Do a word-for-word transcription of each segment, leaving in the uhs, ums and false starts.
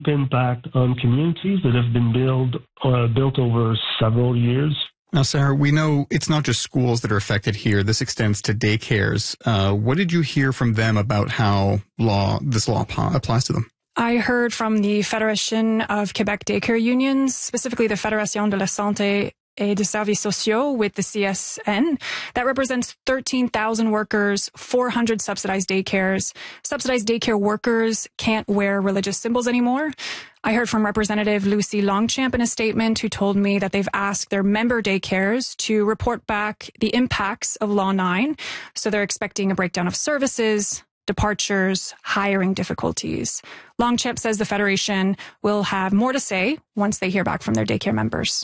impact on communities that have been built uh, built over several years. Now, Sarah, we know it's not just schools that are affected here. This extends to daycares. Uh, what did you hear from them about how law this law applies to them? I heard from the Fédération of Quebec Daycare Unions, specifically the Fédération de la Santé et des Services Sociaux with the C S N. That represents thirteen thousand workers, four hundred subsidized daycares. Subsidized daycare workers can't wear religious symbols anymore. I heard from Representative Lucy Longchamp in a statement who told me that they've asked their member daycares to report back the impacts of Law nine. So they're expecting a breakdown of services, departures, hiring difficulties. Longchamp says the Federation will have more to say once they hear back from their daycare members.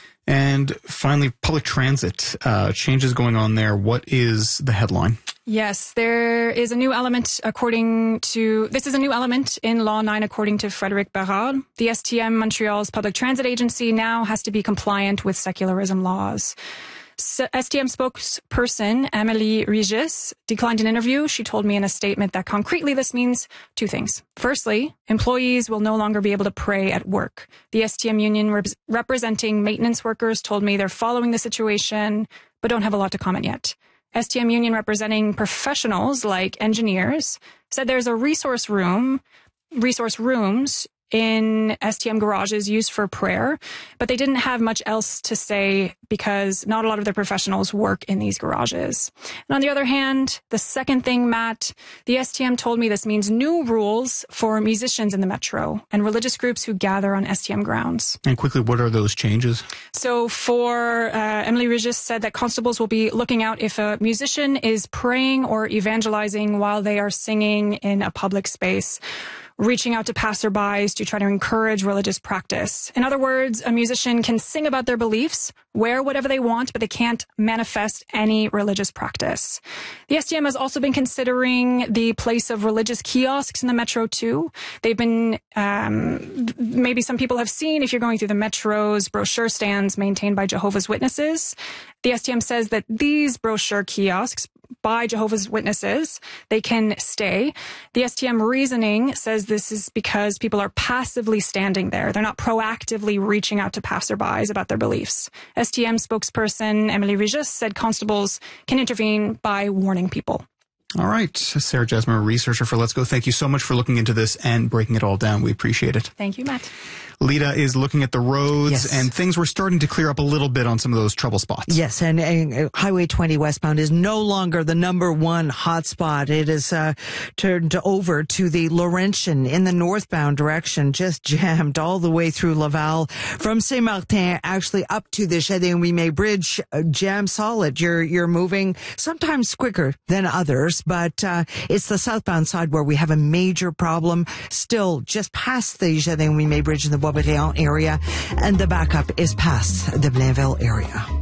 And finally, public transit, uh, changes going on there. What is the headline? Yes, there is a new element according to, this is a new element in Law nine according to Frédéric Bérard. The S T M Montreal's public transit agency now has to be compliant with secularism laws. So S T M spokesperson Amélie Régis declined an interview. She told me in a statement that concretely this means two things. Firstly, employees will no longer be able to pray at work. The S T M union rep- representing maintenance workers told me they're following the situation, but don't have a lot to comment yet. S T M union representing professionals like engineers said there's a resource room, resource rooms in S T M garages used for prayer, but they didn't have much else to say because not a lot of the professionals work in these garages. And on the other hand, the second thing, Matt, the S T M told me this means new rules for musicians in the metro and religious groups who gather on S T M grounds. And quickly, what are those changes? So for uh, Amélie Régis said that constables will be looking out if a musician is praying or evangelizing while they are singing in a public space, reaching out to passerbys to try to encourage religious practice. In other words, a musician can sing about their beliefs, wear whatever they want, but they can't manifest any religious practice. The S T M has also been considering the place of religious kiosks in the metro too. They've been, um, maybe some people have seen, if you're going through the metro's brochure stands maintained by Jehovah's Witnesses. The S T M says that these brochure kiosks by Jehovah's Witnesses, they can stay. The S T M reasoning says this is because people are passively standing there. They're not proactively reaching out to passerbys about their beliefs. S T M spokesperson Amélie Régis said constables can intervene by warning people. All right. Sarah Jesmer, researcher for Let's Go. Thank you so much for looking into this and breaking it all down. We appreciate it. Thank you, Matt. Lita is looking at the roads, yes. and things were starting to clear up a little bit on some of those trouble spots. Yes, and, and Highway twenty westbound is no longer the number one hotspot. It is uh, turned over to the Laurentian in the northbound direction, just jammed all the way through Laval. From Saint-Martin, actually up to the Château-Ouimet Bridge, uh, jam solid. You're, you're moving sometimes quicker than others, but uh, it's the southbound side where we have a major problem. Still just past the Château-Ouimet Bridge in the Boisbriand area, and the backup is past the Blainville area.